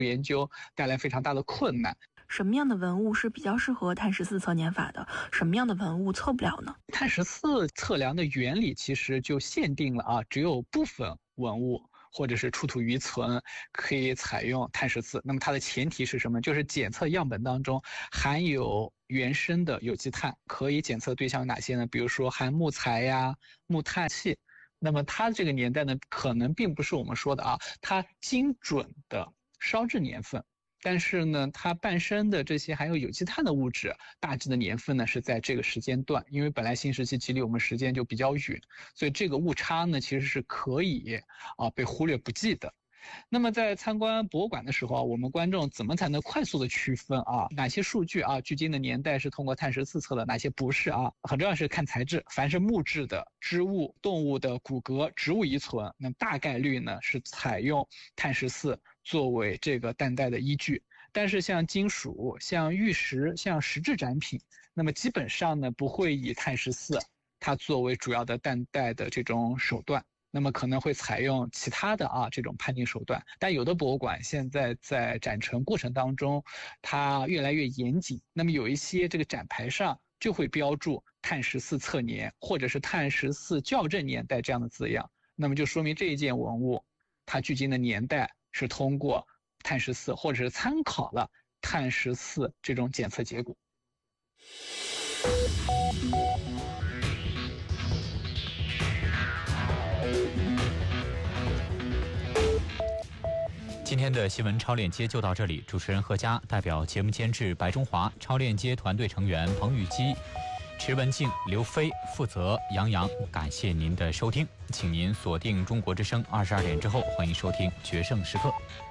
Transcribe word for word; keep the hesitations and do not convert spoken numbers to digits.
研究带来非常大的困难。 什么样的文物是比较适合碳十四测年法的？什么样的文物测不了呢？ 碳十四测量的原理其实就限定了啊，只有部分文物或者是出土遗存可以采用碳十四。那么它的前提是什么？就是检测样本当中含有原生的有机碳。可以检测对象有哪些呢？比如说含木材呀、木炭气。那么它这个年代呢，可能并不是我们说的啊，它精准的烧制年份。但是呢，它伴生的这些含有有机碳的物质，大致的年份呢是在这个时间段，因为本来新石器距离我们时间就比较远，所以这个误差呢其实是可以啊被忽略不计的。那么在参观博物馆的时候啊，我们观众怎么才能快速的区分啊哪些数据啊距今的年代是通过碳十四测的，哪些不是啊？很重要是看材质，凡是木质的、织物、动物的骨骼、植物遗存，那大概率呢是采用碳十四作为这个担待的依据。但是像金属、像玉石、像石质展品，那么基本上呢不会以碳十四它作为主要的担待的这种手段。那么可能会采用其他的啊这种判定手段，但有的博物馆现在在展陈过程当中，它越来越严谨。那么有一些这个展牌上就会标注碳十四测年或者是碳十四校正年代这样的字样，那么就说明这一件文物它距今的年代是通过碳十四或者是参考了碳十四这种检测结果。 今天的新闻超链接就到这里，主持人何佳代表节目监制白中华、超链接团队成员彭玉基、池文静、刘飞负责杨洋，感谢您的收听，请您锁定中国之声二十二点之后，欢迎收听决胜时刻。